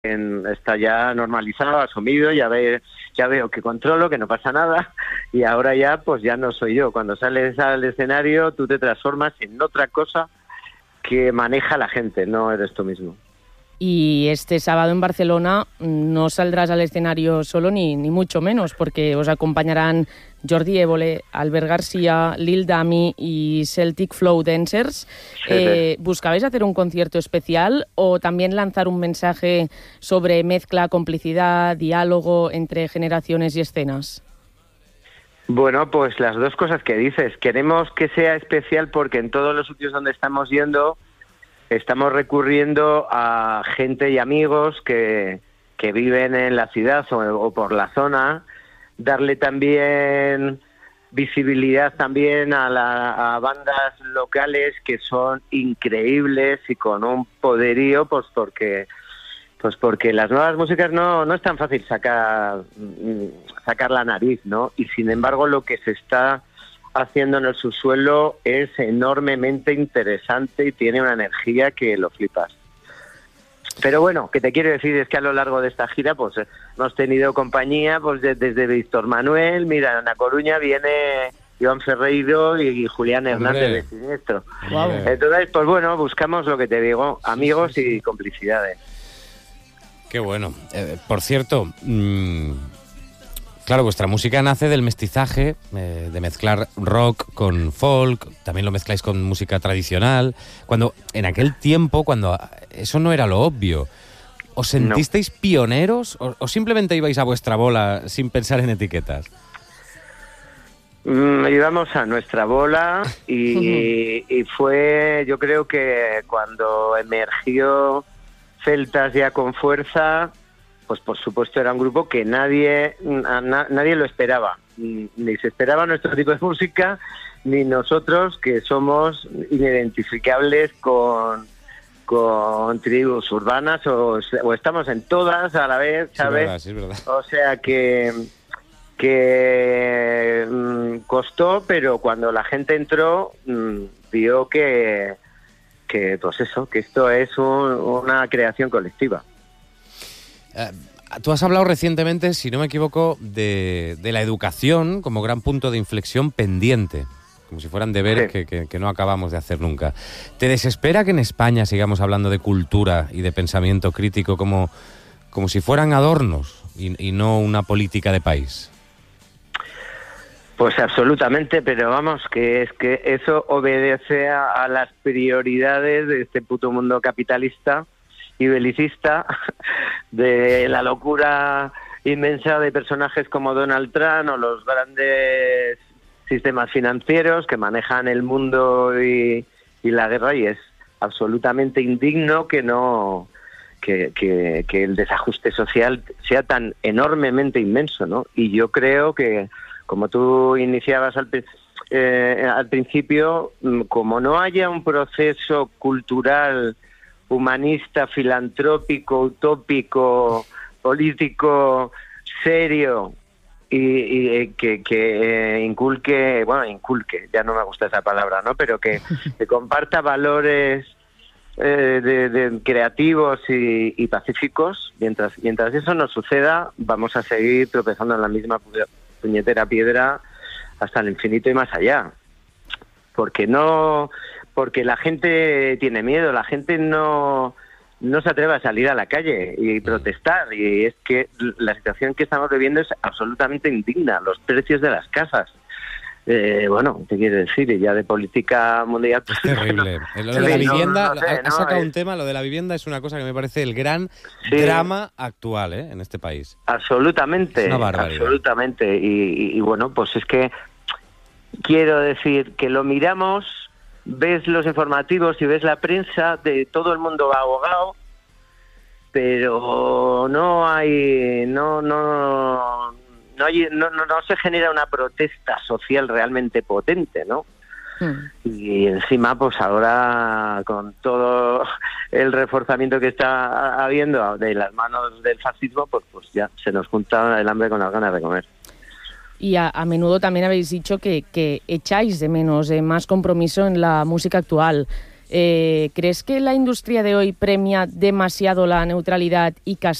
está ya normalizado, asumido, ya veo que controlo, que no pasa nada, y ahora ya pues ya no soy yo. Cuando sales al escenario tú te transformas en otra cosa que maneja la gente, no eres tú mismo. Y este sábado en Barcelona no saldrás al escenario solo ni mucho menos, porque os acompañarán Jordi Évole, Albert García, Lil Dami y Celtic Flow Dancers. ¿Buscabais hacer un concierto especial o también lanzar un mensaje sobre mezcla, complicidad, diálogo entre generaciones y escenas? Bueno, pues las dos cosas que dices. Queremos que sea especial porque en todos los sitios donde estamos yendo estamos recurriendo a gente y amigos que viven en la ciudad o por la zona, darle también visibilidad también a bandas locales que son increíbles y con un poderío, pues porque las nuevas músicas no es tan fácil sacar la nariz, ¿no? Y sin embargo lo que se está haciendo en el subsuelo es enormemente interesante y tiene una energía que lo flipas. Pero bueno, que te quiero decir es que a lo largo de esta gira pues hemos tenido compañía pues desde Víctor Manuel, mira, en La Coruña viene Iván Ferreiro y Julián Hernández de Siniestro. Wow. Entonces, pues bueno, buscamos lo que te digo, amigos y complicidades. Qué bueno. Por cierto, claro, vuestra música nace del mestizaje, de mezclar rock con folk, también lo mezcláis con música tradicional. Cuando en aquel tiempo, cuando eso no era lo obvio, ¿os sentisteis pioneros o simplemente ibais a vuestra bola sin pensar en etiquetas? Íbamos a nuestra bola y fue, yo creo que cuando emergió Celtas ya con fuerza, pues por supuesto era un grupo que nadie lo esperaba, ni se esperaba nuestro tipo de música, ni nosotros que somos inidentificables con tribus urbanas o estamos en todas a la vez, ¿sabes? Sí, es verdad. O sea que costó, pero cuando la gente entró vio que pues eso, que esto es una creación colectiva. Tú has hablado recientemente, si no me equivoco, de la educación como gran punto de inflexión pendiente, como si fueran deberes que no acabamos de hacer nunca. ¿Te desespera que en España sigamos hablando de cultura y de pensamiento crítico como si fueran adornos y no una política de país? Pues absolutamente, pero vamos, que es que eso obedece a las prioridades de este puto mundo capitalista y belicista, de la locura inmensa de personajes como Donald Trump o los grandes sistemas financieros que manejan el mundo y la guerra, y es absolutamente indigno que el desajuste social sea tan enormemente inmenso, ¿no? Y yo creo que, como tú iniciabas al principio, como no haya un proceso cultural, humanista, filantrópico, utópico, político, serio y que inculque, ya no me gusta esa palabra, ¿no? Pero que comparta valores de creativos y pacíficos, mientras eso no suceda, vamos a seguir tropezando en la misma puñetera piedra hasta el infinito y más allá. Porque la gente tiene miedo, la gente no se atreve a salir a la calle y protestar, y es que la situación que estamos viviendo es absolutamente indigna, los precios de las casas. Bueno, te quiero decir, ya de política mundial... Es terrible. Lo de la vivienda, has sacado un tema, lo de la vivienda es una cosa que me parece el gran drama actual en este país. Absolutamente, es una barbaridad. Absolutamente. Y bueno, pues es que quiero decir que lo miramos, ves los informativos y ves la prensa, de todo el mundo va abogado, pero no se genera una protesta social realmente potente, ¿no? Y encima, pues ahora, con todo el reforzamiento que está habiendo de las manos del fascismo, pues ya se nos junta el hambre con las ganas de comer. Y a menudo también habéis dicho que echáis de menos más compromiso en la música actual. ¿Crees que la industria de hoy premia demasiado la neutralidad y castiga